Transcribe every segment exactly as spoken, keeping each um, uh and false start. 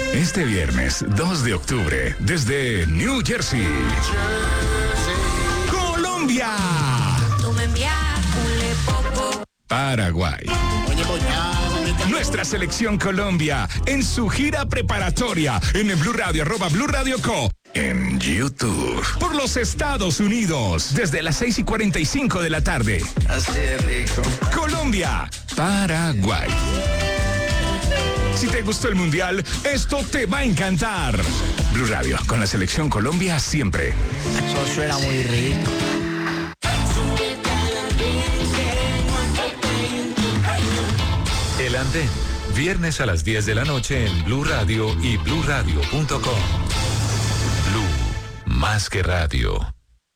Este viernes dos de octubre, desde New Jersey, Colombia, Paraguay. Nuestra selección Colombia en su gira preparatoria en el Blue Radio, arroba Blue Radio Co. En YouTube. Por los Estados Unidos, desde las seis y cuarenta y cinco de la tarde. Así de rico. Colombia, Paraguay. Si te gustó el Mundial, esto te va a encantar. Blue Radio, con la selección Colombia siempre. Eso suena muy rico. El Andén, viernes a las diez de la noche en Blue Radio y blue radio punto com. Blue, más que radio.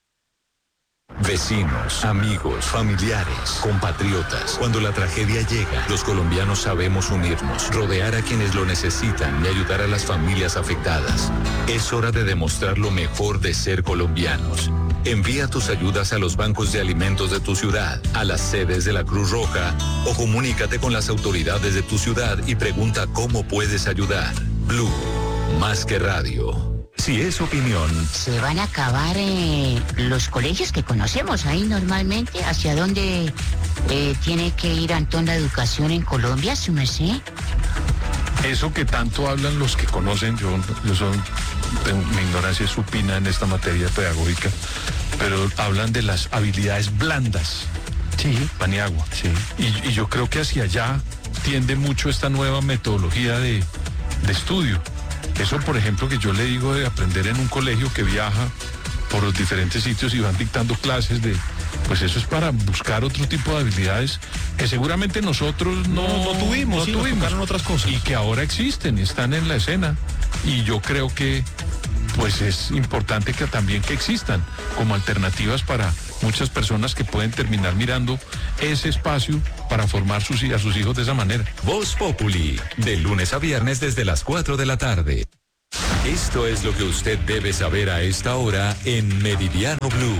Vecinos, amigos, familiares, compatriotas. Cuando la tragedia llega, los colombianos sabemos unirnos, rodear a quienes lo necesitan y ayudar a las familias afectadas. Es hora de demostrar lo mejor de ser colombianos. Envía tus ayudas a los bancos de alimentos de tu ciudad, a las sedes de la Cruz Roja o comunícate con las autoridades de tu ciudad y pregunta cómo puedes ayudar. Blue, más que radio. Si es opinión. Se van a acabar eh, los colegios que conocemos ahí normalmente. ¿Hacia dónde eh, tiene que ir, Antón, la educación en Colombia, su merced? Eso que tanto hablan los que conocen, yo, yo soy, tengo, mi ignorancia es supina en esta materia pedagógica, pero hablan de las habilidades blandas. Sí. Paniagua. Sí. Y, y yo creo que hacia allá tiende mucho esta nueva metodología de, de estudio. Eso, por ejemplo, que yo le digo de aprender en un colegio que viaja por los diferentes sitios y van dictando clases de... Pues eso es para buscar otro tipo de habilidades que seguramente nosotros no, no, no tuvimos, no sí, tuvimos nos otras cosas. Y que ahora existen, están en la escena. Y yo creo que pues es importante que también que existan como alternativas para muchas personas que pueden terminar mirando ese espacio para formar sus, a sus hijos de esa manera. Voz Populi, de lunes a viernes desde las cuatro de la tarde. Esto es lo que usted debe saber a esta hora en Meridiano Blue.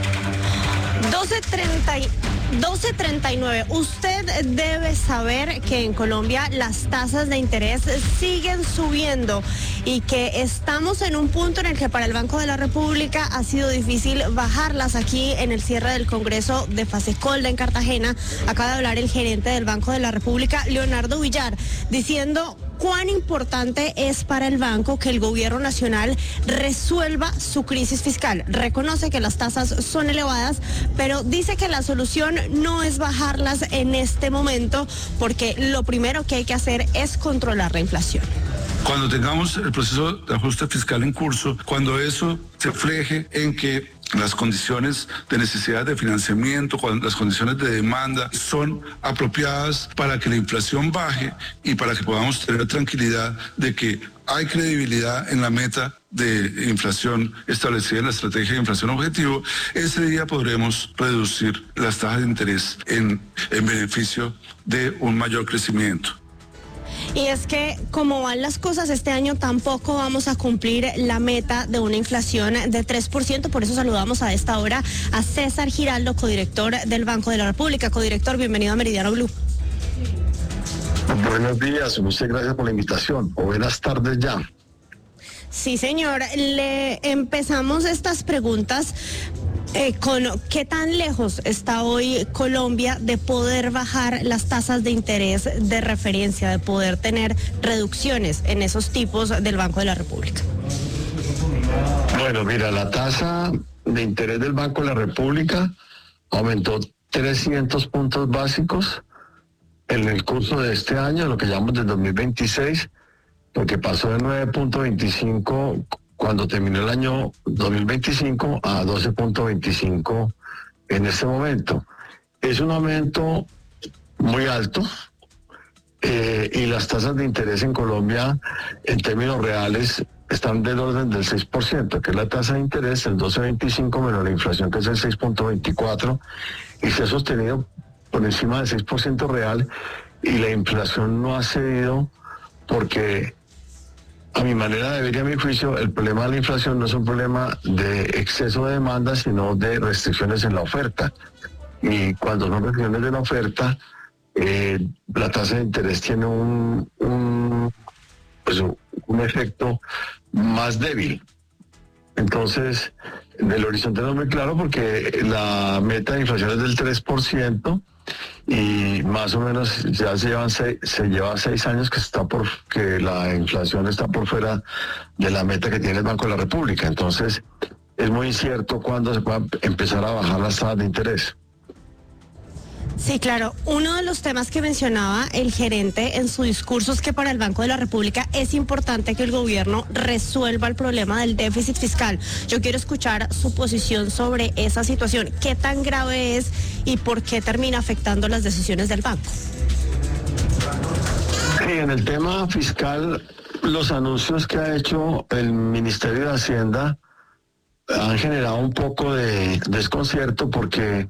doce treinta y nueve. Usted debe saber que en Colombia las tasas de interés siguen subiendo y que estamos en un punto en el que para el Banco de la República ha sido difícil bajarlas. Aquí en el cierre del Congreso de Fasecolda en Cartagena acaba de hablar el gerente del Banco de la República, Leonardo Villar, diciendo cuán importante es para el banco que el gobierno nacional resuelva su crisis fiscal. Reconoce que las tasas son elevadas, pero dice que la solución no es bajarlas en este momento, porque lo primero que hay que hacer es controlar la inflación. Cuando tengamos el proceso de ajuste fiscal en curso, cuando eso se refleje en que las condiciones de necesidad de financiamiento, cuando las condiciones de demanda son apropiadas para que la inflación baje y para que podamos tener tranquilidad de que hay credibilidad en la meta de inflación establecida en la estrategia de inflación objetivo, ese día podremos reducir las tasas de interés en, en beneficio de un mayor crecimiento. Y es que como van las cosas, este año tampoco vamos a cumplir la meta de una inflación de tres por ciento. Por eso saludamos a esta hora a César Giraldo, codirector del Banco de la República. Codirector, bienvenido a Meridiano Blue. Buenos días, muchas gracias por la invitación. O buenas tardes ya. Sí, señor. Le empezamos estas preguntas eh, con qué tan lejos está hoy Colombia de poder bajar las tasas de interés de referencia, de poder tener reducciones en esos tipos del Banco de la República. Bueno, mira, la tasa de interés del Banco de la República aumentó trescientos puntos básicos en el curso de este año, lo que llamamos del dos mil veintiséis, porque pasó de nueve punto veinticinco cuando terminó el año dos mil veinticinco a doce punto veinticinco en este momento. Es un aumento muy alto eh, y las tasas de interés en Colombia en términos reales están del orden del seis por ciento, que es la tasa de interés, el doce punto veinticinco menos la inflación, que es el seis punto veinticuatro, y se ha sostenido por encima del seis por ciento real, y la inflación no ha cedido porque, a mi manera de ver y a mi juicio, el problema de la inflación no es un problema de exceso de demanda, sino de restricciones en la oferta. Y cuando son restricciones de la oferta, eh, la tasa de interés tiene un, un, pues un un efecto más débil. Entonces, el horizonte no es muy claro porque la meta de inflación es del tres por ciento y más o menos ya se llevan seis, se lleva seis años que está por que la inflación está por fuera de la meta que tiene el Banco de la República. Entonces, es muy incierto cuándo se puedan empezar a bajar las tasas de interés. Sí, claro. Uno de los temas que mencionaba el gerente en su discurso es que para el Banco de la República es importante que el gobierno resuelva el problema del déficit fiscal. Yo quiero escuchar su posición sobre esa situación. ¿Qué tan grave es y por qué termina afectando las decisiones del banco? Sí, en el tema fiscal, los anuncios que ha hecho el Ministerio de Hacienda han generado un poco de desconcierto porque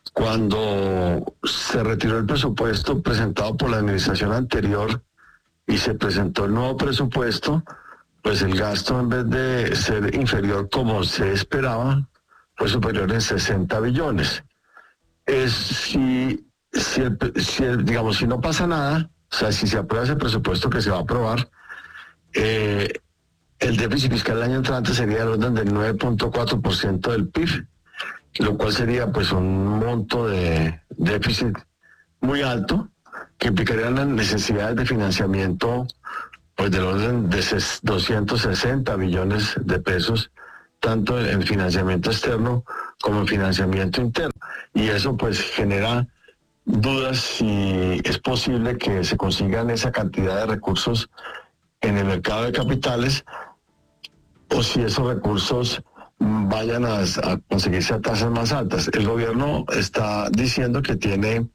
cuando se retiró el presupuesto presentado por la administración anterior y se presentó el nuevo presupuesto, pues el gasto, en vez de ser inferior como se esperaba, fue superior en sesenta billones. Es si, si, el, si el, digamos, si no pasa nada, o sea, si se aprueba ese presupuesto que se va a aprobar, eh, el déficit fiscal el año entrante sería del orden del nueve punto cuatro por ciento del P I B, lo cual sería pues un monto de déficit muy alto que implicaría las necesidades de financiamiento pues del orden de doscientos sesenta billones de pesos, tanto en financiamiento externo como en financiamiento interno. Y eso pues genera dudas si es posible que se consigan esa cantidad de recursos en el mercado de capitales o si esos recursos vayan a, a conseguirse a tasas más altas. El gobierno está diciendo que tiene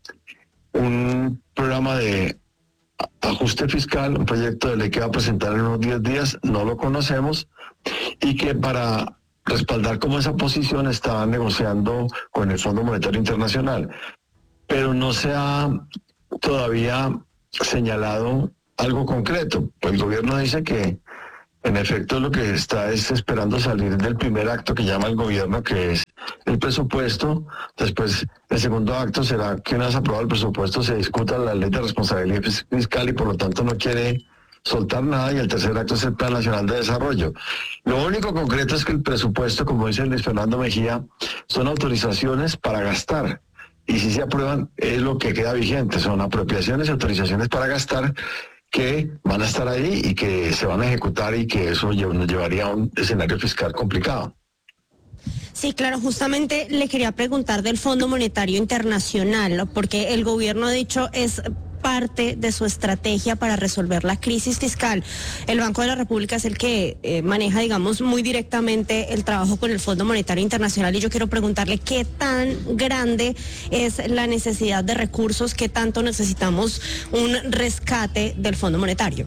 un programa de ajuste fiscal, un proyecto de ley que va a presentar en unos diez días, no lo conocemos, y que para respaldar como esa posición está negociando con el Fondo Monetario Internacional. Pero no se ha todavía señalado algo concreto. Pues el gobierno dice que en efecto lo que está es esperando salir del primer acto que llama el gobierno, que es el presupuesto. Después el segundo acto será que una vez aprobado el presupuesto se discuta la ley de responsabilidad fiscal y por lo tanto no quiere soltar nada, y el tercer acto es el Plan Nacional de Desarrollo. Lo único concreto es que el presupuesto, como dice Luis Fernando Mejía, son autorizaciones para gastar. Y si se aprueban, es lo que queda vigente, son apropiaciones y autorizaciones para gastar que van a estar ahí y que se van a ejecutar y que eso nos llevaría a un escenario fiscal complicado. Sí, claro, justamente le quería preguntar del Fondo Monetario Internacional, porque el gobierno ha dicho es parte de su estrategia para resolver la crisis fiscal. El Banco de la República es el que eh, maneja, digamos, muy directamente el trabajo con el Fondo Monetario Internacional, y yo quiero preguntarle qué tan grande es la necesidad de recursos, qué tanto necesitamos un rescate del Fondo Monetario.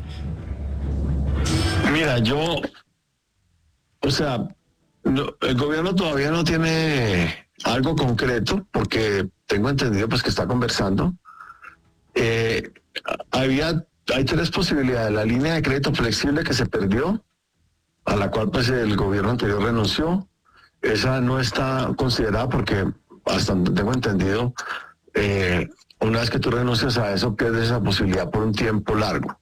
Mira, yo, o sea, no, el gobierno todavía no tiene algo concreto, porque tengo entendido pues que está conversando. Eh, había, hay tres posibilidades. La línea de crédito flexible que se perdió, a la cual pues el gobierno anterior renunció, esa no está considerada porque hasta donde tengo entendido, eh, una vez que tú renuncias a eso, pierdes esa posibilidad por un tiempo largo.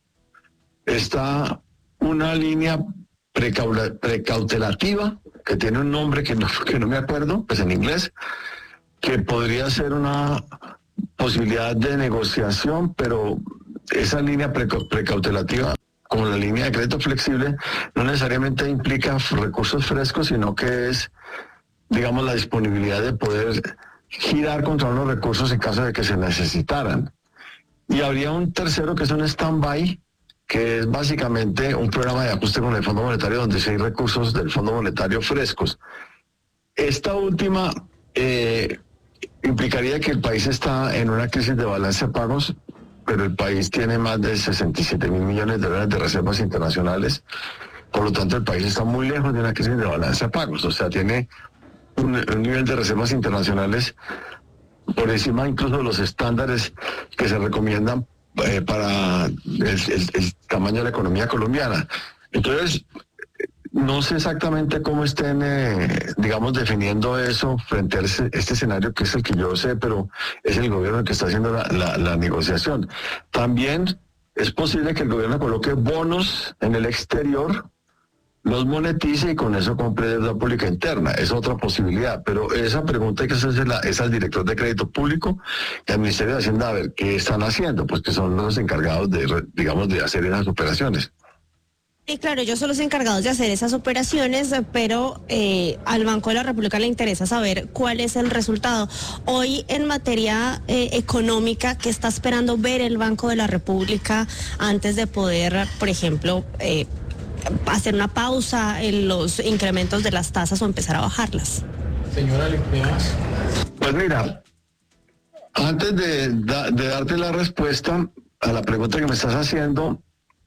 Está una línea precaula, precautelativa que tiene un nombre que no, que no me acuerdo, pues en inglés, que podría ser una posibilidad de negociación, pero esa línea precautelativa, como la línea de crédito flexible, no necesariamente implica recursos frescos, sino que es, digamos, la disponibilidad de poder girar contra unos recursos en caso de que se necesitaran. Y habría un tercero que es un stand-by, que es básicamente un programa de ajuste con el Fondo Monetario donde sí hay recursos del Fondo Monetario frescos. Esta última eh, implicaría que el país está en una crisis de balance de pagos, pero el país tiene más de sesenta y siete mil millones de dólares de reservas internacionales. Por lo tanto, el país está muy lejos de una crisis de balance de pagos. O sea, tiene un, un nivel de reservas internacionales por encima incluso de los estándares que se recomiendan eh, para el, el, el tamaño de la economía colombiana. Entonces, no sé exactamente cómo estén, eh, digamos, definiendo eso frente a este, este escenario que es el que yo sé, pero es el gobierno el que está haciendo la, la, la negociación. También es posible que el gobierno coloque bonos en el exterior, los monetice y con eso compre deuda pública interna. Es otra posibilidad, pero esa pregunta hay que hacerla es al director de crédito público y al Ministerio de Hacienda, a ver qué están haciendo, pues que son los encargados de, digamos, de hacer esas operaciones. Y claro, ellos son los encargados de hacer esas operaciones, pero eh, al Banco de la República le interesa saber cuál es el resultado. Hoy, en materia eh, económica, ¿qué está esperando ver el Banco de la República antes de poder, por ejemplo, eh, hacer una pausa en los incrementos de las tasas o empezar a bajarlas? Señora, ¿le más? Pues mira, antes de, de darte la respuesta a la pregunta que me estás haciendo,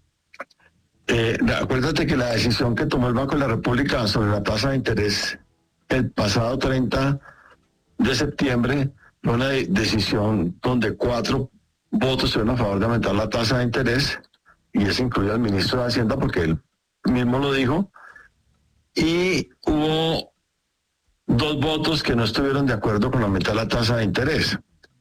eh, acuérdate que la decisión que tomó el Banco de la República sobre la tasa de interés el pasado treinta de septiembre fue una de- decisión donde cuatro votos estuvieron a favor de aumentar la tasa de interés, y eso incluye al ministro de Hacienda porque él mismo lo dijo, y hubo dos votos que no estuvieron de acuerdo con aumentar la tasa de interés.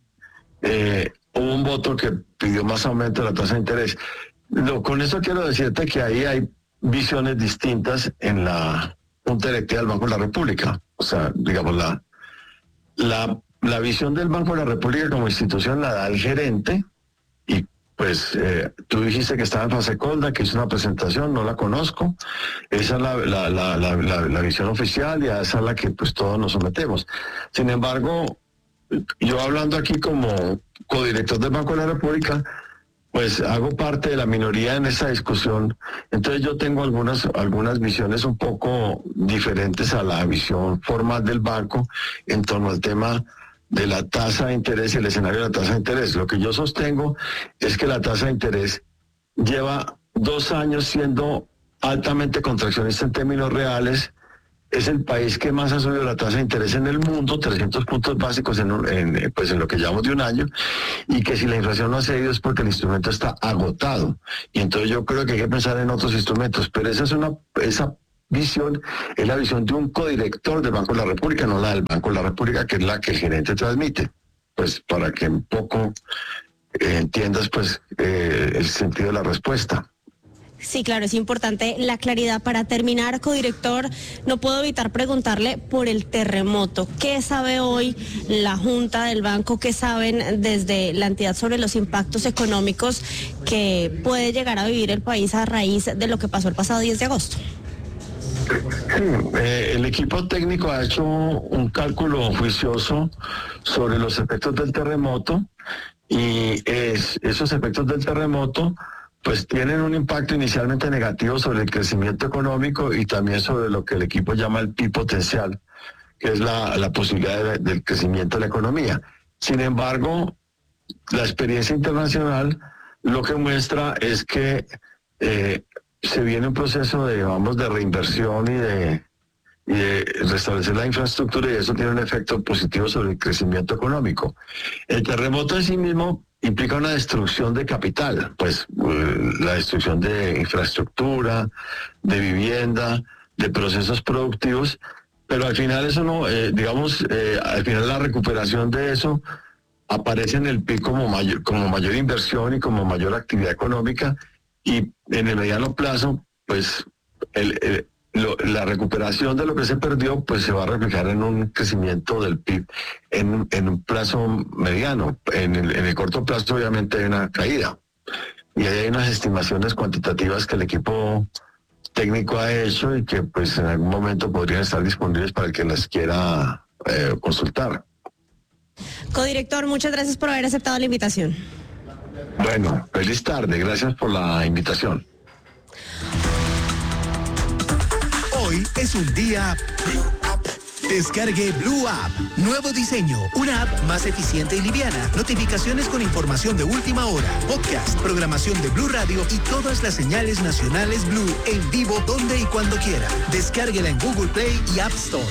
Eh, hubo un voto que pidió más aumento de la tasa de interés. Lo, con eso quiero decirte que ahí hay visiones distintas en la Junta Directiva del Banco de la República. O sea, digamos, la, la, la visión del Banco de la República como institución la da el gerente, y pues eh, tú dijiste que estaba en Fasecolda, que hizo una presentación, no la conozco. Esa es la, la, la, la, la, la visión oficial y a esa es la que pues todos nos sometemos. Sin embargo, yo hablando aquí como codirector del Banco de la República, pues hago parte de la minoría en esa discusión. Entonces yo tengo algunas, algunas visiones un poco diferentes a la visión formal del banco en torno al tema de la tasa de interés y el escenario de la tasa de interés. Lo que yo sostengo es que la tasa de interés lleva dos años siendo altamente contraccionista en términos reales. Es el país que más ha subido la tasa de interés en el mundo, trescientos puntos básicos en, un, en, pues en lo que llevamos de un año, y que si la inflación no ha cedido es porque el instrumento está agotado. Y entonces yo creo que hay que pensar en otros instrumentos, pero esa es una esa visión, es la visión de un codirector del Banco de la República, no la del Banco de la República, que es la que el gerente transmite. Pues para que un poco eh, entiendas pues eh, el sentido de la respuesta. Sí, claro, es importante la claridad. Para terminar, codirector, no puedo evitar preguntarle por el terremoto. ¿Qué sabe hoy la Junta del Banco? ¿Qué saben desde la entidad sobre los impactos económicos que puede llegar a vivir el país a raíz de lo que pasó el pasado diez de agosto? Sí, eh, el equipo técnico ha hecho un cálculo juicioso sobre los efectos del terremoto, y es, esos efectos del terremoto pues tienen un impacto inicialmente negativo sobre el crecimiento económico y también sobre lo que el equipo llama el P I B potencial, que es la, la posibilidad de, del crecimiento de la economía. Sin embargo, la experiencia internacional lo que muestra es que eh, se viene un proceso de, vamos, de reinversión y de, y de restablecer la infraestructura, y eso tiene un efecto positivo sobre el crecimiento económico. El terremoto en sí mismo implica una destrucción de capital, pues eh, la destrucción de infraestructura, de vivienda, de procesos productivos, pero al final eso no, eh, digamos, eh, al final la recuperación de eso aparece en el P I B como mayor, como mayor inversión y como mayor actividad económica, y en el mediano plazo, pues el, el, lo, la recuperación de lo que se perdió, pues se va a reflejar en un crecimiento del P I B en, en un plazo mediano. En el, en el corto plazo obviamente hay una caída, y hay unas estimaciones cuantitativas que el equipo técnico ha hecho y que pues en algún momento podrían estar disponibles para el que las quiera eh, consultar. Codirector, muchas gracias por haber aceptado la invitación. Bueno, feliz tarde, gracias por la invitación. Hoy es un día... Descargue Blue App. Nuevo diseño. Una app más eficiente y liviana. Notificaciones con información de última hora. Podcast, programación de Blue Radio y todas las señales nacionales Blue en vivo donde y cuando quiera. Descárguela en Google Play y App Store.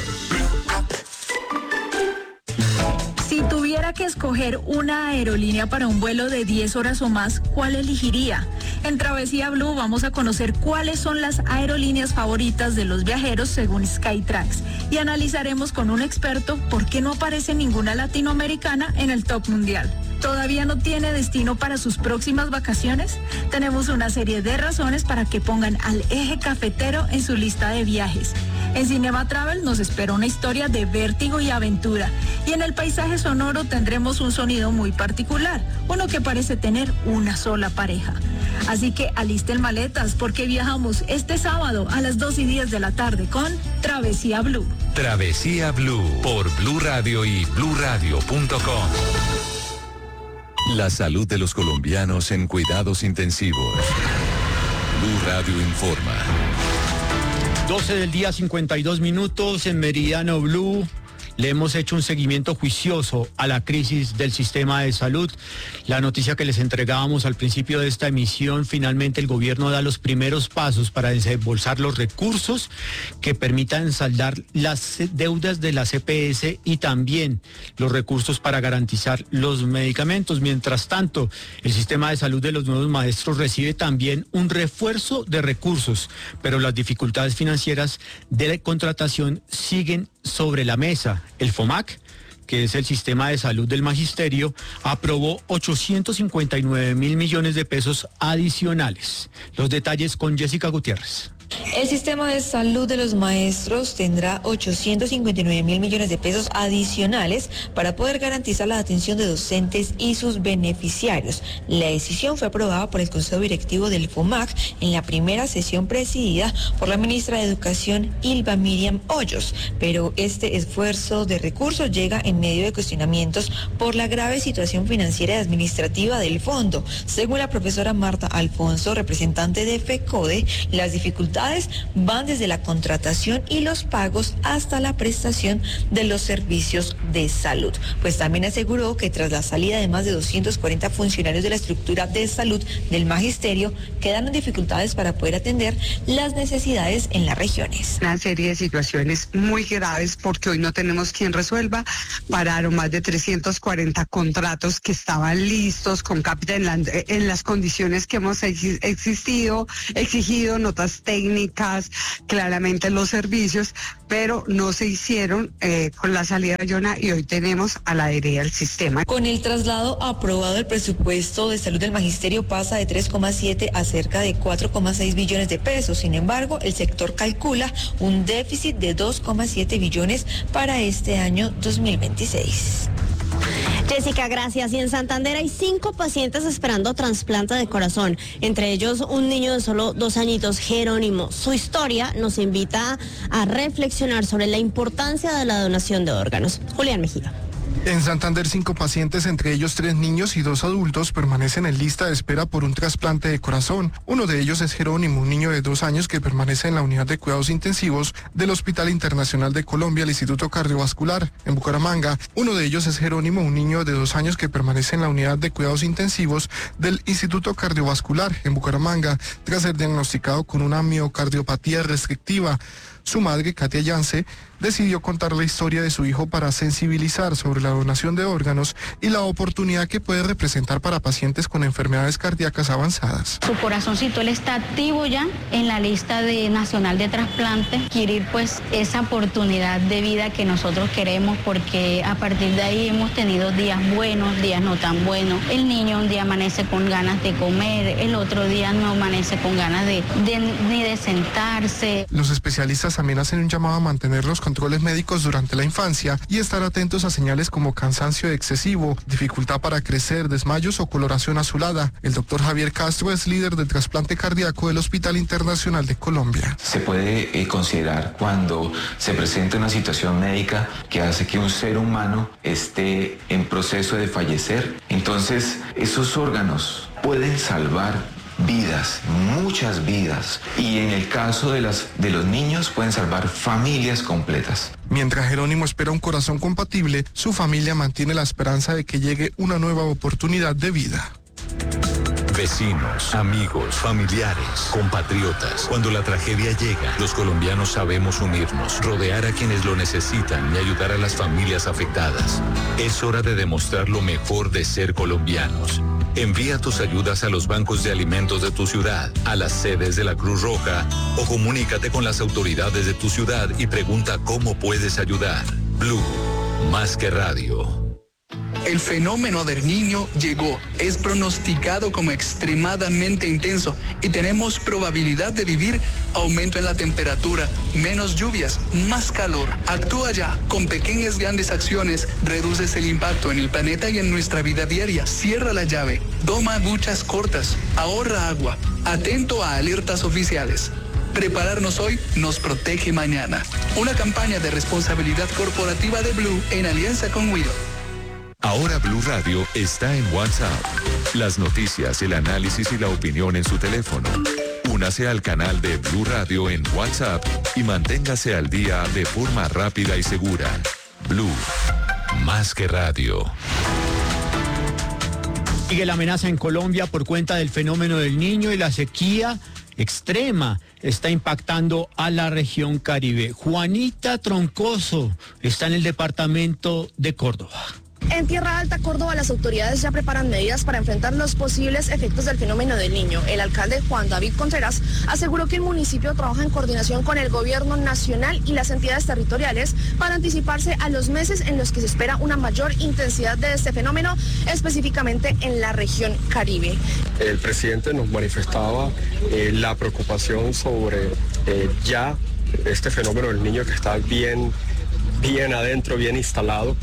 Si tuviera que escoger una aerolínea para un vuelo de diez horas o más, ¿cuál elegiría? En Travesía Blue vamos a conocer cuáles son las aerolíneas favoritas de los viajeros según Skytrax y analizaremos con un experto por qué no aparece ninguna latinoamericana en el top mundial. ¿Todavía no tiene destino para sus próximas vacaciones? Tenemos una serie de razones para que pongan al Eje Cafetero en su lista de viajes. En Cinema Travel nos espera una historia de vértigo y aventura. Y en el paisaje sonoro tendremos un sonido muy particular, uno que parece tener una sola pareja. Así que alisten maletas porque viajamos este sábado a las dos y diez de la tarde con Travesía Blue. Travesía Blue por Blue Radio y blue radio punto com. La salud de los colombianos en cuidados intensivos. Blue Radio informa. doce del día, cincuenta y dos minutos en Meridiano Blue. Le hemos hecho un seguimiento juicioso a la crisis del sistema de salud. La noticia que les entregábamos al principio de esta emisión, finalmente el gobierno da los primeros pasos para desembolsar los recursos que permitan saldar las deudas de la C P S y también los recursos para garantizar los medicamentos. Mientras tanto, el sistema de salud de los nuevos maestros recibe también un refuerzo de recursos, pero las dificultades financieras de contratación siguen sobre la mesa. El FOMAC, que es el sistema de salud del magisterio, aprobó ochocientos cincuenta y nueve mil millones de pesos adicionales. Los detalles con Jessica Gutiérrez. El sistema de salud de los maestros tendrá ochocientos cincuenta y nueve mil millones de pesos adicionales para poder garantizar la atención de docentes y sus beneficiarios. La decisión fue aprobada por el Consejo Directivo del FOMAC en la primera sesión presidida por la ministra de Educación, Ilva Miriam Hoyos, pero este esfuerzo de recursos llega en medio de cuestionamientos por la grave situación financiera y administrativa del fondo. Según la profesora Marta Alfonso, representante de FECODE, las dificultades van desde la contratación y los pagos hasta la prestación de los servicios de salud. Pues también aseguró que tras la salida de más de doscientos cuarenta funcionarios de la estructura de salud del magisterio, quedaron dificultades para poder atender las necesidades en las regiones. Una serie de situaciones muy graves porque hoy no tenemos quien resuelva. Pararon más de trescientos cuarenta contratos que estaban listos con capital en, la, en las condiciones que hemos ex, existido, exigido, notas técnicas, claramente los servicios, pero no se hicieron eh, con la salida de Yona y hoy tenemos a la deriva del sistema. Con el traslado aprobado, el presupuesto de salud del magisterio pasa de tres coma siete a cerca de cuatro coma seis billones de pesos. Sin embargo, el sector calcula un déficit de dos coma siete billones para este año dos mil veintiséis. Jessica, gracias. Y en Santander hay cinco pacientes esperando trasplante de corazón, entre ellos un niño de solo dos añitos, Jerónimo. Su historia nos invita a reflexionar sobre la importancia de la donación de órganos. Julián Mejía. En Santander, cinco pacientes, entre ellos tres niños y dos adultos, permanecen en lista de espera por un trasplante de corazón. Uno de ellos es Jerónimo, un niño de dos años que permanece en la unidad de cuidados intensivos del Hospital Internacional de Colombia, el Instituto Cardiovascular, en Bucaramanga. Uno de ellos es Jerónimo, un niño de dos años que permanece en la unidad de cuidados intensivos del Instituto Cardiovascular, en Bucaramanga, tras ser diagnosticado con una miocardiopatía restrictiva. Su madre, Katia Yance, decidió contar la historia de su hijo para sensibilizar sobre la donación de órganos y la oportunidad que puede representar para pacientes con enfermedades cardíacas avanzadas. Su corazoncito, él está activo ya en la lista de nacional de trasplante, adquirir pues esa oportunidad de vida que nosotros queremos, porque a partir de ahí hemos tenido días buenos, días no tan buenos. El niño un día amanece con ganas de comer, el otro día no amanece con ganas de, de ni de sentarse. Los especialistas también hacen un llamado a mantener los controles médicos durante la infancia y estar atentos a señales como cansancio excesivo, dificultad para crecer, desmayos o coloración azulada. El doctor Javier Castro es líder del trasplante cardíaco del Hospital Internacional de Colombia. Se puede eh, considerar cuando se presenta una situación médica que hace que un ser humano esté en proceso de fallecer. Entonces, esos órganos pueden salvar vidas, muchas vidas, y en el caso de, las, de los niños pueden salvar familias completas. Mientras Jerónimo espera un corazón compatible, su familia mantiene la esperanza de que llegue una nueva oportunidad de vida. Vecinos, amigos, familiares, compatriotas. Cuando la tragedia llega, los colombianos sabemos unirnos, rodear a quienes lo necesitan y ayudar a las familias afectadas. Es hora de demostrar lo mejor de ser colombianos. Envía tus ayudas a los bancos de alimentos de tu ciudad, a las sedes de la Cruz Roja o comunícate con las autoridades de tu ciudad y pregunta cómo puedes ayudar. Blue, más que radio. El fenómeno del Niño llegó, es pronosticado como extremadamente intenso y tenemos probabilidad de vivir aumento en la temperatura, menos lluvias, más calor. Actúa ya, con pequeñas grandes acciones, reduces el impacto en el planeta y en nuestra vida diaria. Cierra la llave, toma duchas cortas, ahorra agua, atento a alertas oficiales. Prepararnos hoy nos protege mañana. Una campaña de responsabilidad corporativa de Blue en alianza con Wido. Ahora Blue Radio está en WhatsApp. Las noticias, el análisis y la opinión en su teléfono. Únase al canal de Blue Radio en WhatsApp y manténgase al día de forma rápida y segura. Blue, más que radio. Sigue la amenaza en Colombia por cuenta del fenómeno del Niño y la sequía extrema está impactando a la región Caribe. Juanita Troncoso está en el departamento de Córdoba. En Tierra Alta, Córdoba, las autoridades ya preparan medidas para enfrentar los posibles efectos del fenómeno del Niño. El alcalde Juan David Contreras aseguró que el municipio trabaja en coordinación con el gobierno nacional y las entidades territoriales para anticiparse a los meses en los que se espera una mayor intensidad de este fenómeno, específicamente en la región Caribe. El presidente nos manifestaba eh, la preocupación sobre eh, ya este fenómeno del Niño que está bien, bien adentro, bien instalado.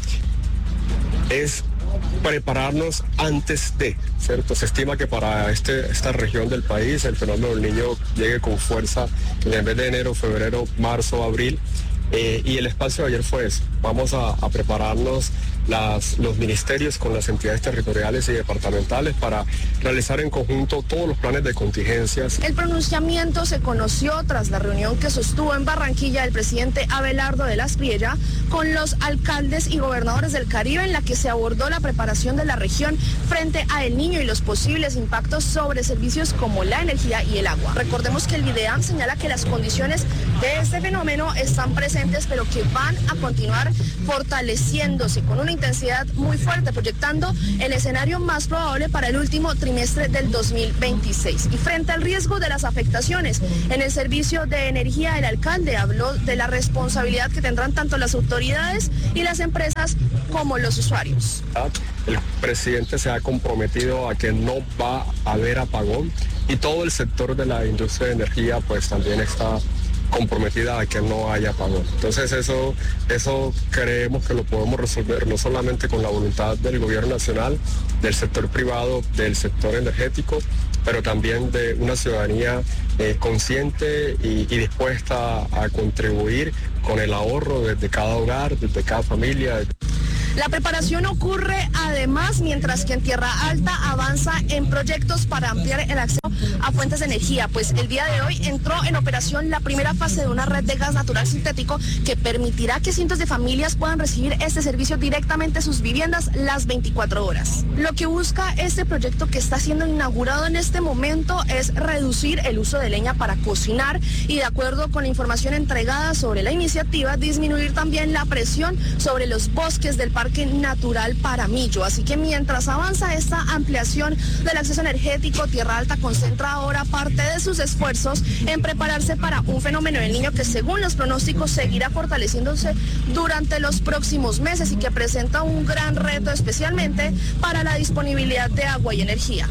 Es prepararnos antes de, ¿cierto? Se estima que para este, esta región del país el fenómeno del Niño llegue con fuerza en el mes de enero, febrero, marzo, abril. Eh, y el espacio de ayer fue eso. Vamos a, a prepararnos las, los ministerios con las entidades territoriales y departamentales para realizar en conjunto todos los planes de contingencias. El pronunciamiento se conoció tras la reunión que sostuvo en Barranquilla el presidente Abelardo de la Espriella con los alcaldes y gobernadores del Caribe, en la que se abordó la preparación de la región frente a El Niño y los posibles impactos sobre servicios como la energía y el agua. Recordemos que el IDEAM señala que las condiciones de este fenómeno están presentes, pero que van a continuar fortaleciéndose con una intensidad muy fuerte, proyectando el escenario más probable para el último trimestre del dos mil veintiséis. Y frente al riesgo de las afectaciones en el servicio de energía, el alcalde habló de la responsabilidad que tendrán tanto las autoridades y las empresas como los usuarios. El presidente se ha comprometido a que no va a haber apagón y todo el sector de la industria de energía pues también está comprometida a que no haya apagón. Entonces eso, eso creemos que lo podemos resolver no solamente con la voluntad del gobierno nacional, del sector privado, del sector energético, pero también de una ciudadanía eh, consciente y, y dispuesta a contribuir con el ahorro desde cada hogar, desde cada familia. La preparación ocurre además mientras que en Tierra Alta avanza en proyectos para ampliar el acceso a fuentes de energía, pues el día de hoy entró en operación la primera fase de una red de gas natural sintético que permitirá que cientos de familias puedan recibir este servicio directamente en sus viviendas las veinticuatro horas. Lo que busca este proyecto, que está siendo inaugurado en este momento, es reducir el uso de leña para cocinar y, de acuerdo con la información entregada sobre la iniciativa, disminuir también la presión sobre los bosques del Parque Natural Paramillo. Así que mientras avanza esta ampliación del acceso energético, Tierra Alta concentra ahora parte de sus esfuerzos en prepararse para un fenómeno del Niño que, según los pronósticos, seguirá fortaleciéndose durante los próximos meses y que presenta un gran reto, especialmente para la disponibilidad de agua y energía.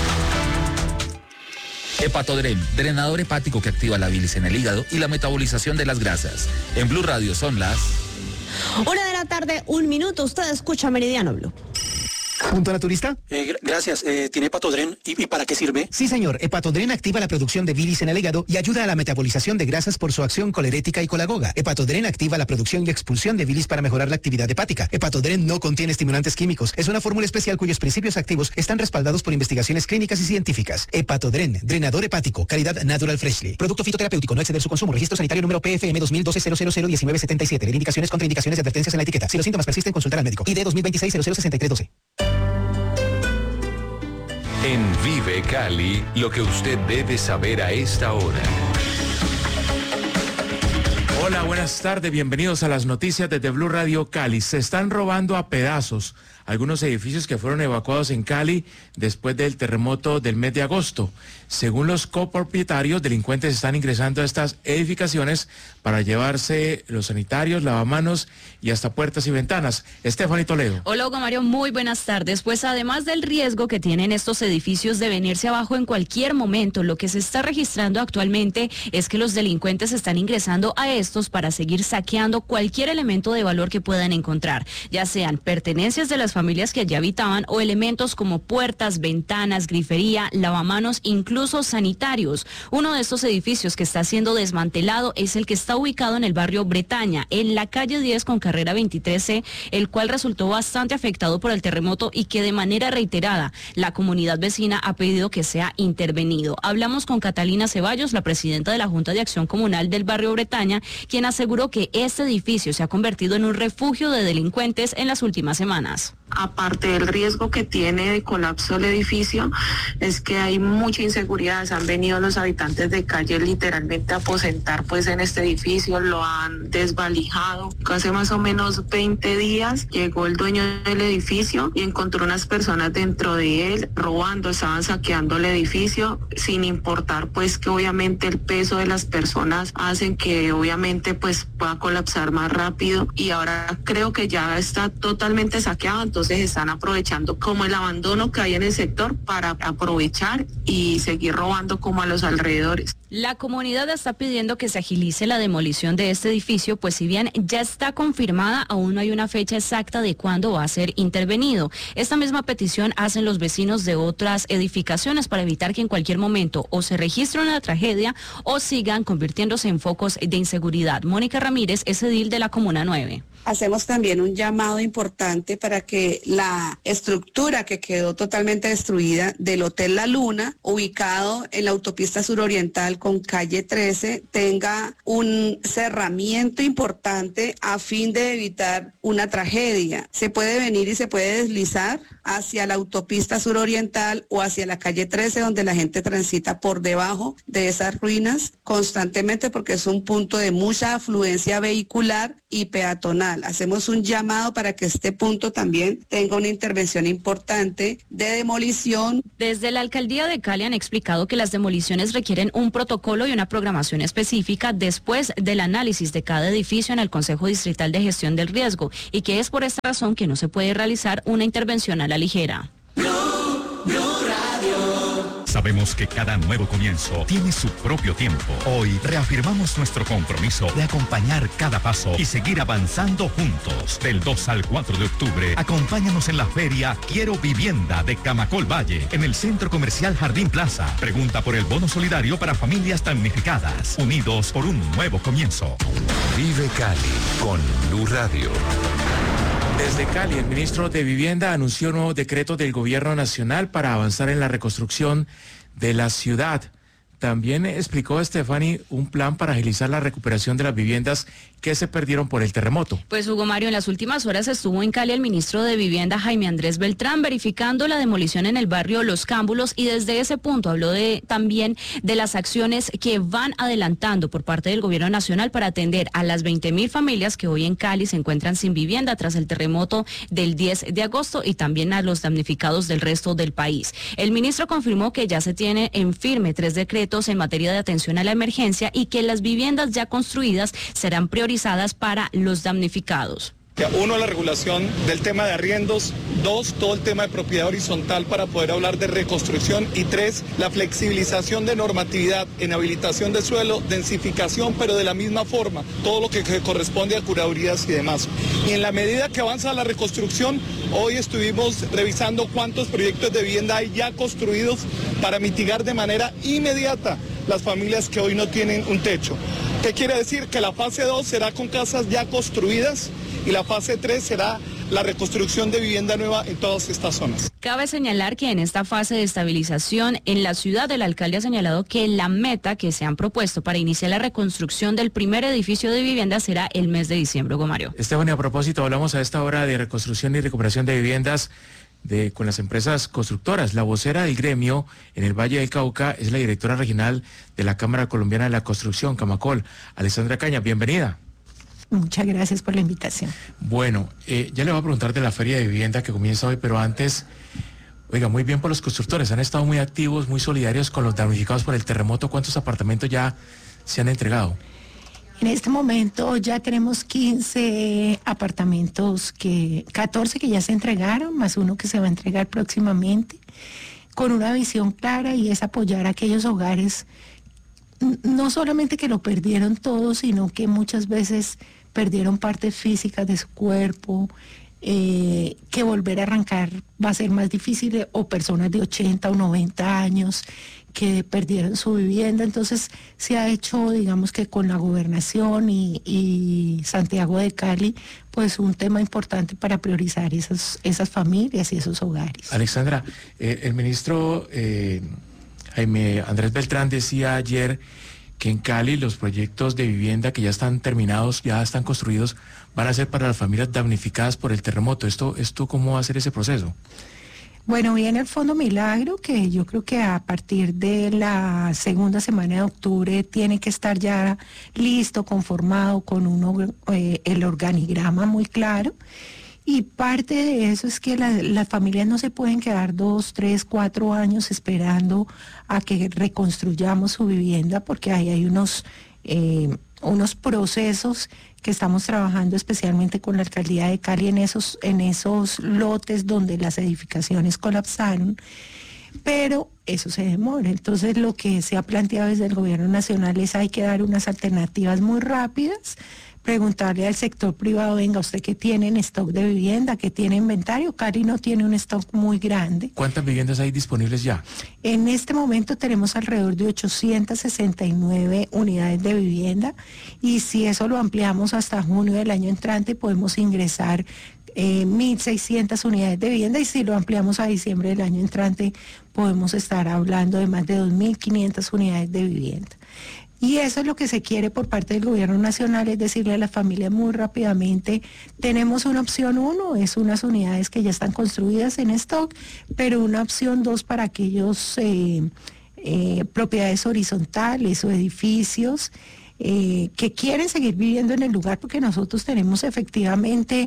Hepatodren, drenador hepático que activa la bilis en el hígado y la metabolización de las grasas. En Blue Radio son las... Una de la tarde, un minuto. Usted escucha Meridiano Blue. ¿Punto naturista? Eh, gr- gracias. Eh, ¿Tiene Hepatodren? ¿Y, ¿Y para qué sirve? Sí, señor. Hepatodren activa la producción de bilis en el hígado y ayuda a la metabolización de grasas por su acción colerética y colagoga. Hepatodren activa la producción y expulsión de bilis para mejorar la actividad hepática. Hepatodren no contiene estimulantes químicos. Es una fórmula especial cuyos principios activos están respaldados por investigaciones clínicas y científicas. Hepatodren, drenador hepático, calidad Natural Freshly. Producto fitoterapéutico, no exceder su consumo. Registro sanitario número P F M dos mil doce cero cero cero diecinueve setenta y siete. Indicaciones, contraindicaciones y advertencias en la etiqueta. Si los síntomas persisten, consultar al médico. I D dos mil veintiséis cero cero sesenta y tres doce. En Vive Cali, lo que usted debe saber a esta hora. Hola, buenas tardes, bienvenidos a las noticias desde Blue Radio Cali. Se están robando a pedazos algunos edificios que fueron evacuados en Cali después del terremoto del mes de agosto. Según los copropietarios, delincuentes están ingresando a estas edificaciones para llevarse los sanitarios, lavamanos y hasta puertas y ventanas. Estefanía Toledo. Hola, Hugo Mario, muy buenas tardes. Pues además del riesgo que tienen estos edificios de venirse abajo en cualquier momento, lo que se está registrando actualmente es que los delincuentes están ingresando a estos para seguir saqueando cualquier elemento de valor que puedan encontrar, ya sean pertenencias de las familias que allí habitaban o elementos como puertas, ventanas, grifería, lavamanos, incluso sanitarios. Uno de estos edificios que está siendo desmantelado es el que está ubicado en el barrio Bretaña, en la calle diez con carrera veintitrés C, el cual resultó bastante afectado por el terremoto y que de manera reiterada la comunidad vecina ha pedido que sea intervenido. Hablamos con Catalina Ceballos, la presidenta de la Junta de Acción Comunal del barrio Bretaña, quien aseguró que este edificio se ha convertido en un refugio de delincuentes en las últimas semanas. Aparte del riesgo que tiene de colapso el edificio, es que hay mucha inseguridad. Se han venido los habitantes de calle literalmente a aposentar pues en este edificio, lo han desvalijado. Hace más o menos veinte días llegó el dueño del edificio y encontró unas personas dentro de él robando, estaban saqueando el edificio, sin importar pues que obviamente el peso de las personas hacen que obviamente pues pueda colapsar más rápido, y ahora creo que ya está totalmente saqueado. Entonces están aprovechando como el abandono que hay en el sector para aprovechar y seguir robando como a los alrededores. La comunidad está pidiendo que se agilice la demolición de este edificio, pues si bien ya está confirmada, aún no hay una fecha exacta de cuándo va a ser intervenido. Esta misma petición hacen los vecinos de otras edificaciones para evitar que en cualquier momento o se registre una tragedia o sigan convirtiéndose en focos de inseguridad. Mónica Ramírez es edil de la Comuna nueve. Hacemos también un llamado importante para que la estructura que quedó totalmente destruida del Hotel La Luna, ubicado en la autopista suroriental con calle trece, tenga un cerramiento importante a fin de evitar una tragedia. Se puede venir y se puede deslizar hacia la autopista suroriental o hacia la calle trece, donde la gente transita por debajo de esas ruinas constantemente, porque es un punto de mucha afluencia vehicular y peatonal. Hacemos un llamado para que este punto también tenga una intervención importante de demolición. Desde la alcaldía de Cali han explicado que las demoliciones requieren un protocolo y una programación específica después del análisis de cada edificio en el Consejo Distrital de Gestión del Riesgo, y que es por esta razón que no se puede realizar una intervención a la ligera. Sabemos que cada nuevo comienzo tiene su propio tiempo. Hoy reafirmamos nuestro compromiso de acompañar cada paso y seguir avanzando juntos. Del dos al cuatro de octubre, acompáñanos en la feria Quiero Vivienda de Camacol Valle, en el Centro Comercial Jardín Plaza. Pregunta por el bono solidario para familias damnificadas. Unidos por un nuevo comienzo. Vive Cali con Blue Radio. Desde Cali, el ministro de Vivienda anunció un nuevo decreto del Gobierno Nacional para avanzar en la reconstrucción de la ciudad. También explicó Stephanie un plan para agilizar la recuperación de las viviendas que se perdieron por el terremoto. Pues Hugo Mario, en las últimas horas estuvo en Cali el ministro de Vivienda Jaime Andrés Beltrán verificando la demolición en el barrio Los Cámbulos, y desde ese punto habló de, también de las acciones que van adelantando por parte del Gobierno Nacional para atender a las veinte mil familias que hoy en Cali se encuentran sin vivienda tras el terremoto del diez de agosto, y también a los damnificados del resto del país. El ministro confirmó que ya se tiene en firme tres decretos en materia de atención a la emergencia y que las viviendas ya construidas serán priorizadas para los damnificados. Uno, la regulación del tema de arriendos. Dos, todo el tema de propiedad horizontal para poder hablar de reconstrucción. Y tres, la flexibilización de normatividad en habilitación de suelo, densificación, pero de la misma forma, todo lo que corresponde a curadurías y demás. Y en la medida que avanza la reconstrucción, hoy estuvimos revisando cuántos proyectos de vivienda hay ya construidos para mitigar de manera inmediata las familias que hoy no tienen un techo. ¿Qué quiere decir? Que la fase dos será con casas ya construidas y la fase tres será la reconstrucción de vivienda nueva en todas estas zonas. Cabe señalar que en esta fase de estabilización en la ciudad, el alcalde ha señalado que la meta que se han propuesto para iniciar la reconstrucción del primer edificio de vivienda será el mes de diciembre. Hugo Mario. Esteban, y a propósito, hablamos a esta hora de reconstrucción y recuperación de viviendas de, con las empresas constructoras. La vocera del gremio en el Valle del Cauca es la directora regional de la Cámara Colombiana de la Construcción, Camacol, Alessandra Caña. Bienvenida. Muchas gracias por la invitación. Bueno, eh, ya le voy a preguntar de la Feria de Vivienda que comienza hoy, pero antes, Oiga, muy bien por los constructores, han estado muy activos, muy solidarios con los damnificados por el terremoto. ¿Cuántos apartamentos ya se han entregado? En este momento ya tenemos quince apartamentos, que catorce que ya se entregaron, más uno que se va a entregar próximamente, con una visión clara, y es apoyar a aquellos hogares, no solamente que lo perdieron todo, sino que muchas veces perdieron partes físicas de su cuerpo, eh, que volver a arrancar va a ser más difícil, o personas de ochenta o noventa años que perdieron su vivienda. Entonces se ha hecho, digamos que con la gobernación y, y Santiago de Cali, pues un tema importante para priorizar esas, esas familias y esos hogares. Alexandra, eh, el ministro eh, Jaime Andrés Beltrán decía ayer que en Cali los proyectos de vivienda que ya están terminados, ya están construidos, van a ser para las familias damnificadas por el terremoto. ¿Esto, esto cómo va a ser ese proceso? Bueno, viene el Fondo Milagro, que yo creo que a partir de la segunda semana de octubre tiene que estar ya listo, conformado, con uno, eh, el organigrama muy claro. Y parte de eso es que la, las familias no se pueden quedar dos, tres, cuatro años esperando a que reconstruyamos su vivienda, porque ahí hay unos, eh, unos procesos que estamos trabajando especialmente con la Alcaldía de Cali en esos, en esos lotes donde las edificaciones colapsaron, pero eso se demora. Entonces lo que se ha planteado desde el gobierno nacional es hay que dar unas alternativas muy rápidas, preguntarle al sector privado, venga, usted que tiene en stock de vivienda, que tiene inventario. Cali no tiene un stock muy grande. ¿Cuántas viviendas hay disponibles ya? En este momento tenemos alrededor de ochocientas sesenta y nueve unidades de vivienda, y si eso lo ampliamos hasta junio del año entrante podemos ingresar eh, mil seiscientas unidades de vivienda, y si lo ampliamos a diciembre del año entrante podemos estar hablando de más de dos mil quinientas unidades de vivienda. Y eso es lo que se quiere por parte del gobierno nacional, es decirle a las familias muy rápidamente, tenemos una opción uno, es unas unidades que ya están construidas en stock, pero una opción dos para aquellos eh, eh, propiedades horizontales o edificios eh, que quieren seguir viviendo en el lugar, porque nosotros tenemos efectivamente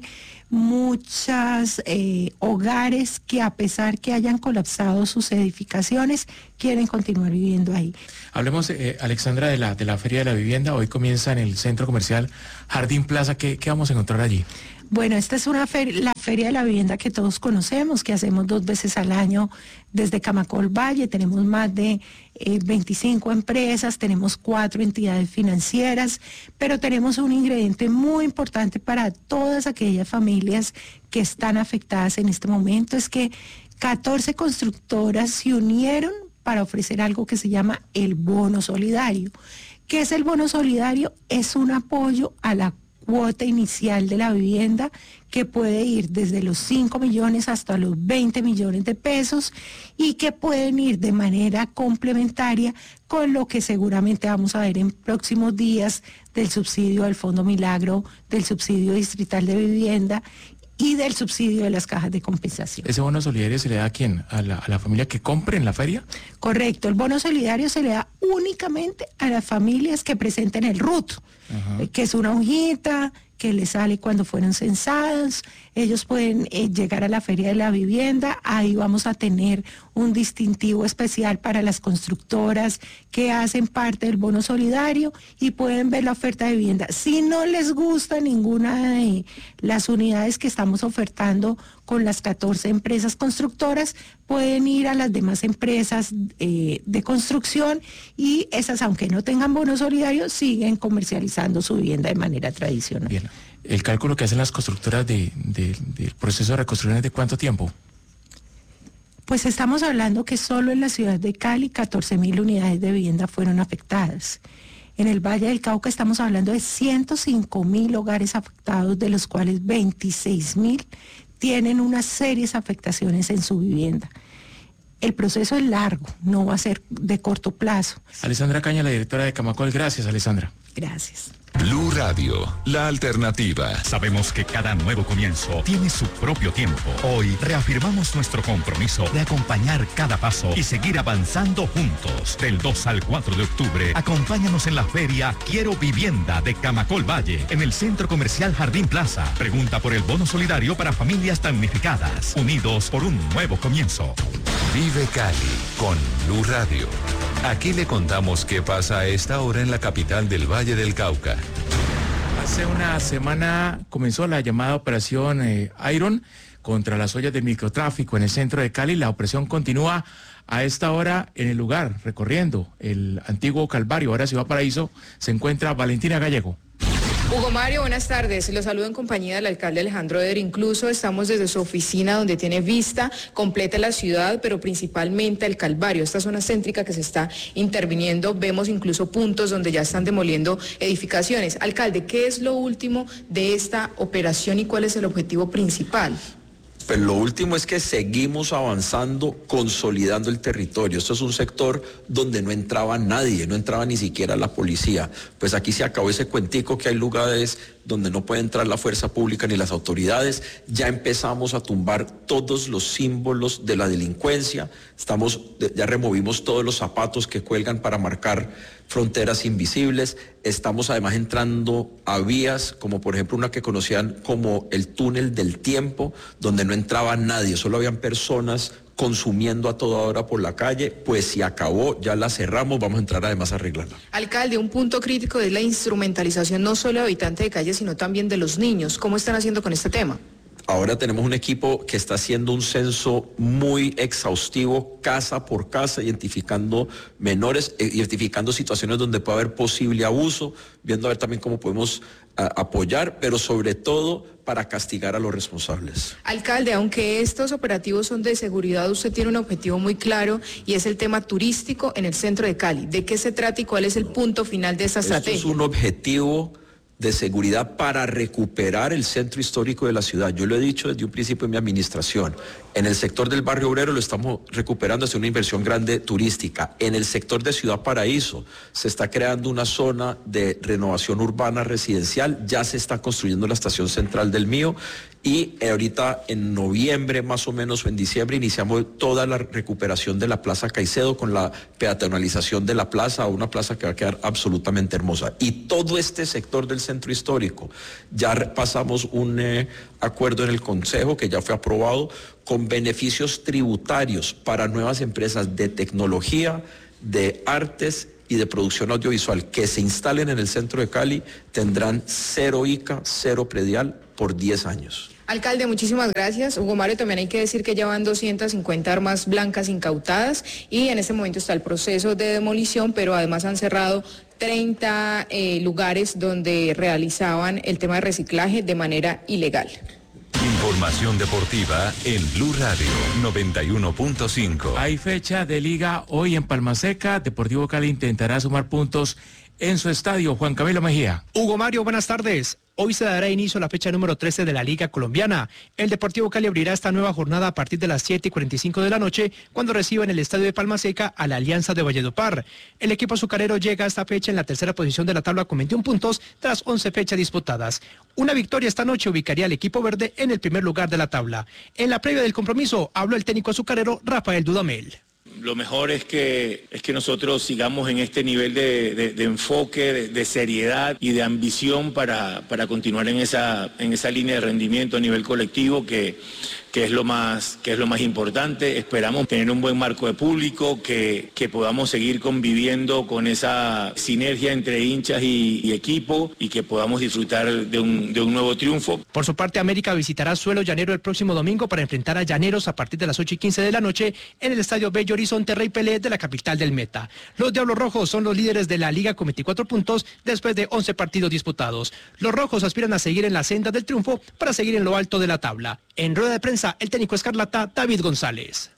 muchos eh, hogares que, a pesar que hayan colapsado sus edificaciones, quieren continuar viviendo ahí. Hablemos, eh, Alexandra, de la, de la Feria de la Vivienda. Hoy comienza en el Centro Comercial Jardín Plaza. ¿Qué, qué vamos a encontrar allí? Bueno, esta es una feria, la Feria de la Vivienda que todos conocemos, que hacemos dos veces al año desde Camacol Valle. Tenemos más de eh, veinticinco empresas, tenemos cuatro entidades financieras, pero tenemos un ingrediente muy importante para todas aquellas familias que están afectadas en este momento, es que catorce constructoras se unieron para ofrecer algo que se llama el bono solidario. ¿Qué es el bono solidario? Es un apoyo a la cuota inicial de la vivienda que puede ir desde los cinco millones hasta los veinte millones de pesos, y que pueden ir de manera complementaria con lo que seguramente vamos a ver en próximos días del subsidio del Fondo Milagro, del subsidio distrital de vivienda y del subsidio de las cajas de compensación. ¿Ese bono solidario se le da a quién? ¿A la, a la familia que compre en la feria? Correcto, el bono solidario se le da únicamente a las familias que presenten el R U T, eh, que es una hojita que les sale cuando fueron censados. Ellos pueden eh, llegar a la Feria de la Vivienda, ahí vamos a tener un distintivo especial para las constructoras que hacen parte del bono solidario, y pueden ver la oferta de vivienda. Si no les gusta ninguna de las unidades que estamos ofertando con las catorce empresas constructoras, pueden ir a las demás empresas eh, de construcción, y esas, aunque no tengan bono solidario, siguen comercializando su vivienda de manera tradicional. Bien. ¿El cálculo que hacen las constructoras de, de, del proceso de reconstrucción es de cuánto tiempo? Pues estamos hablando que solo en la ciudad de Cali catorce mil unidades de vivienda fueron afectadas. En el Valle del Cauca estamos hablando de ciento cinco mil hogares afectados, de los cuales veintiséis mil tienen unas serias afectaciones en su vivienda. El proceso es largo, no va a ser de corto plazo. Alessandra Caña, la directora de Camacol. Gracias, Alessandra. Gracias. Blue Radio, la alternativa. Sabemos que cada nuevo comienzo tiene su propio tiempo. Hoy reafirmamos nuestro compromiso de acompañar cada paso y seguir avanzando juntos. Del dos al cuatro de octubre, acompáñanos en la feria Quiero Vivienda de Camacol Valle, en el Centro Comercial Jardín Plaza. Pregunta por el bono solidario para familias damnificadas. Unidos por un nuevo comienzo. Vive Cali con Blue Radio. Aquí le contamos qué pasa a esta hora en la capital del Valle del Cauca. Hace una semana comenzó la llamada operación eh, Iron contra las ollas del microtráfico en el centro de Cali. La operación continúa a esta hora en el lugar, recorriendo el antiguo Calvario, ahora Ciudad Paraíso. Se encuentra Valentina Gallego. Hugo Mario, buenas tardes. Los saludo en compañía del alcalde Alejandro Eder. Incluso estamos desde su oficina donde tiene vista completa la ciudad, pero principalmente el Calvario, esta zona céntrica que se está interviniendo. Vemos incluso puntos donde ya están demoliendo edificaciones. Alcalde, ¿qué es lo último de esta operación y cuál es el objetivo principal? Pero lo último es que seguimos avanzando, consolidando el territorio. Esto es un sector donde no entraba nadie, no entraba ni siquiera la policía. Pues aquí se acabó ese cuentico que hay lugares donde no puede entrar la fuerza pública ni las autoridades. Ya empezamos a tumbar todos los símbolos de la delincuencia. Estamos, ya removimos todos los zapatos que cuelgan para marcar fronteras invisibles. Estamos además entrando a vías como por ejemplo una que conocían como el túnel del tiempo, donde no entraba nadie, solo habían personas consumiendo a toda hora por la calle. Pues se acabó, ya la cerramos, vamos a entrar además a arreglarla. Alcalde, un punto crítico es la instrumentalización no solo de habitantes de calle, sino también de los niños. ¿Cómo están haciendo con este tema? Ahora tenemos un equipo que está haciendo un censo muy exhaustivo, casa por casa, identificando menores, identificando situaciones donde puede haber posible abuso, viendo a ver también cómo podemos a, apoyar, pero sobre todo para castigar a los responsables. Alcalde, aunque estos operativos son de seguridad, usted tiene un objetivo muy claro y es el tema turístico en el centro de Cali. ¿De qué se trata y cuál es el punto final de esta estrategia? Esto es un objetivo de seguridad para recuperar el centro histórico de la ciudad. Yo lo he dicho desde un principio en mi administración. En el sector del barrio obrero lo estamos recuperando hacia una inversión grande turística. En el sector de Ciudad Paraíso se está creando una zona de renovación urbana residencial. Ya se está construyendo la estación central del Mío. Y ahorita en noviembre más o menos o en diciembre iniciamos toda la recuperación de la Plaza Caicedo con la peatonalización de la plaza, una plaza que va a quedar absolutamente hermosa. Y todo este sector del centro histórico, ya pasamos un eh, acuerdo en el Consejo que ya fue aprobado con beneficios tributarios para nuevas empresas de tecnología, de artes y de producción audiovisual que se instalen en el centro de Cali. Tendrán cero I C A, cero predial por diez años. Alcalde, muchísimas gracias. Hugo Mario, también hay que decir que ya van doscientas cincuenta armas blancas incautadas y en este momento está el proceso de demolición, pero además han cerrado treinta eh, lugares donde realizaban el tema de reciclaje de manera ilegal. Información deportiva en Blue Radio noventa y uno punto cinco. Hay fecha de liga hoy en Palma Seca. Deportivo Cali intentará sumar puntos en su estadio. Juan Camilo Mejía. Hugo Mario, buenas tardes. Hoy se dará inicio a la fecha número trece de la Liga Colombiana. El Deportivo Cali abrirá esta nueva jornada a partir de las siete y cuarenta y cinco de la noche, cuando reciba en el estadio de Palma Seca a la Alianza de Valledupar. El equipo azucarero llega a esta fecha en la tercera posición de la tabla con veintiún puntos tras once fechas disputadas. Una victoria esta noche ubicaría al equipo verde en el primer lugar de la tabla. En la previa del compromiso habló el técnico azucarero Rafael Dudamel. Lo mejor es que, es que nosotros sigamos en este nivel de, de, de enfoque, de, de seriedad y de ambición para, para continuar en esa, en esa línea de rendimiento a nivel colectivo que, que, es lo más, que es lo más importante. Esperamos tener un buen marco de público, que, que podamos seguir conviviendo con esa sinergia entre hinchas y, y equipo y que podamos disfrutar de un, de un nuevo triunfo. Por su parte, América visitará Suelo Llanero el próximo domingo para enfrentar a Llaneros a partir de las ocho y quince de la noche en el Estadio Bello Horizonte Rey Pelé de la capital del Meta. Los Diablos Rojos son los líderes de la liga con veinticuatro puntos después de once partidos disputados. Los rojos aspiran a seguir en la senda del triunfo para seguir en lo alto de la tabla. En rueda de prensa, el técnico escarlata David González.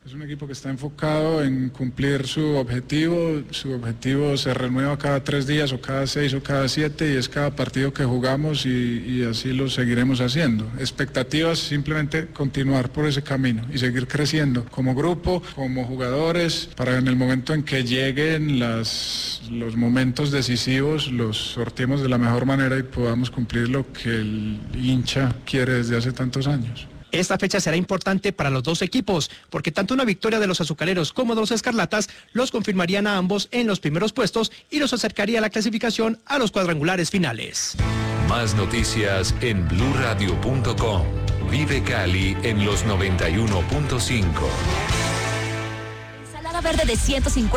Es un equipo que está enfocado en cumplir su objetivo. Su objetivo se renueva cada tres días o cada seis o cada siete y es cada partido que jugamos y, y así lo seguiremos haciendo. Expectativas, simplemente continuar por ese camino y seguir creciendo como grupo, como jugadores, para en el momento en que lleguen las, los momentos decisivos los sorteemos de la mejor manera y podamos cumplir lo que el hincha quiere desde hace tantos años. Esta fecha será importante para los dos equipos, porque tanto una victoria de los azucareros como de los escarlatas los confirmarían a ambos en los primeros puestos y los acercaría a la clasificación a los cuadrangulares finales. Más noticias en blue radio punto com. Vive Cali en los noventa y uno punto cinco. Ensalada verde de ciento cincuenta.